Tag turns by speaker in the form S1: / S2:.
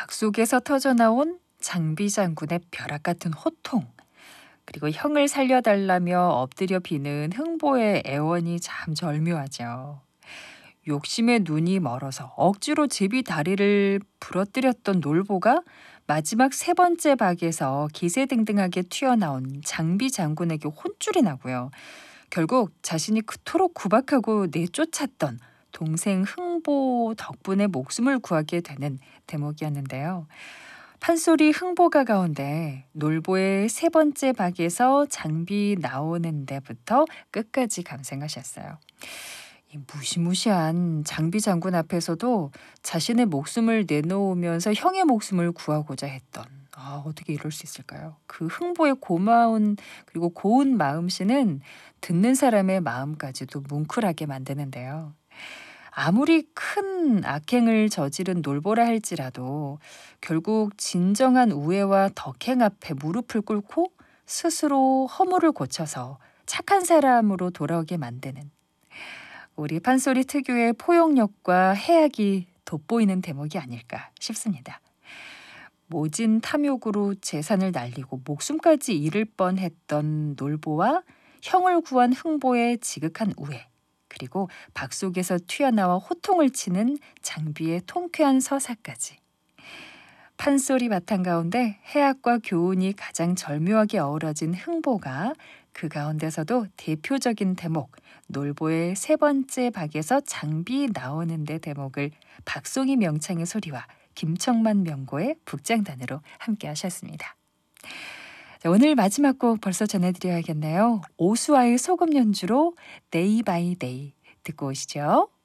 S1: 속에서 터져나온 장비 장군의 벼락 같은 호통, 그리고 형을 살려달라며 엎드려 비는 흥보의 애원이 참 절묘하죠. 욕심에 눈이 멀어서 억지로 제비 다리를 부러뜨렸던 놀보가 마지막 세 번째 박에서 기세등등하게 튀어나온 장비 장군에게 혼쭐이 나고요. 결국 자신이 그토록 구박하고 내쫓았던 동생 흥보 덕분에 목숨을 구하게 되는 대목이었는데요. 판소리 흥보가 가운데 놀보의 세 번째 박에서 장비 나오는 데부터 끝까지 감상하셨어요. 이 무시무시한 장비 장군 앞에서도 자신의 목숨을 내놓으면서 형의 목숨을 구하고자 했던, 어떻게 이럴 수 있을까요? 그 흥보의 고마운 그리고 고운 마음씨는 듣는 사람의 마음까지도 뭉클하게 만드는데요. 아무리 큰 악행을 저지른 놀보라 할지라도 결국 진정한 우애와 덕행 앞에 무릎을 꿇고 스스로 허물을 고쳐서 착한 사람으로 돌아오게 만드는, 우리 판소리 특유의 포용력과 해악이 돋보이는 대목이 아닐까 싶습니다. 모진 탐욕으로 재산을 날리고 목숨까지 잃을 뻔했던 놀보와 형을 구한 흥보의 지극한 우애, 그리고 박 속에서 튀어나와 호통을 치는 장비의 통쾌한 서사까지. 판소리 바탕 가운데 해악과 교훈이 가장 절묘하게 어우러진 흥보가 그 가운데서도 대표적인 대목, 놀보의 세 번째 박에서 장비 나오는 데 대목을 박송이 명창의 소리와 김청만 명고의 북장단으로 함께 하셨습니다. 자, 오늘 마지막 곡 벌써 전해드려야겠네요. 오수아의 소금 연주로 데이 바이 데이 듣고 오시죠.